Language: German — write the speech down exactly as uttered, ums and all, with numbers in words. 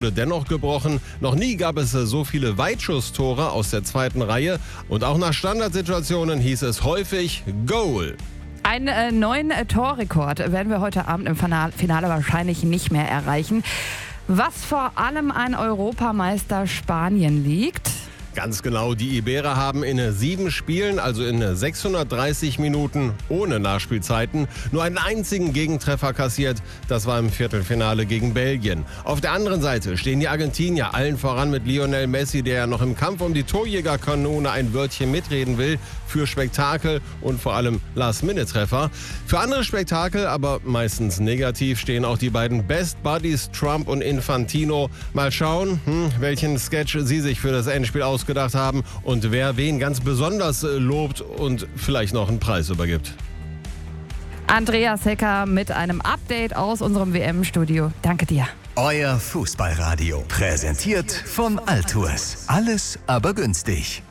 wurde dennoch gebrochen. Noch nie gab es so viele Weitschusstore aus der zweiten Reihe. Und auch nach Standardsituationen hieß es häufig Goal. Einen äh, neuen äh, Torrekord werden wir heute Abend im Finale, Finale wahrscheinlich nicht mehr erreichen. Was vor allem an Europameister Spanien liegt. Ganz genau, die Iberer haben in sieben Spielen, also in sechshundertdreißig Minuten ohne Nachspielzeiten, nur einen einzigen Gegentreffer kassiert. Das war im Viertelfinale gegen Belgien. Auf der anderen Seite stehen die Argentinier, allen voran mit Lionel Messi, der ja noch im Kampf um die Torjägerkanone ein Wörtchen mitreden will, für Spektakel und vor allem Last-Minute-Treffer. Für andere Spektakel, aber meistens negativ, stehen auch die beiden Best Buddies Trump und Infantino. Mal schauen, hm, welchen Sketch sie sich für das Endspiel ausgedacht haben und wer wen ganz besonders lobt und vielleicht noch einen Preis übergibt. Andreas Hecker mit einem Update aus unserem W M-Studio. Danke dir. Euer Fußballradio. Präsentiert von Altours. Alles aber günstig.